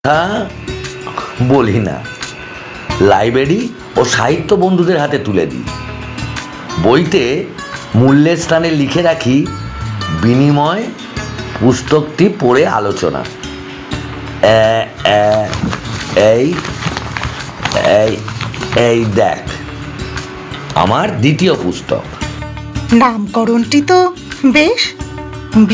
হ্যাঁ, বলি না, লাইব্রেরি ও সাহিত্য বন্ধুদের হাতে তুলে দিই। বইতে মূল্যের স্থানে লিখে রাখি বিনিময় পুস্তকটি পড়ে আলোচনা। এই এই এই দেখ আমার দ্বিতীয় পুস্তক। নামকরণটি তো বেশ।